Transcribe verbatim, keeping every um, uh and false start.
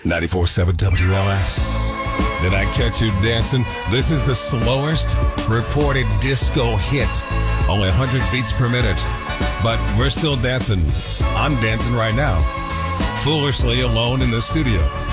ninety-four point seven W L S. Did I catch you dancing? This is the slowest reported disco hit. Only one hundred beats per minute. But we're still dancing. I'm dancing right now. Foolishly alone in the studio.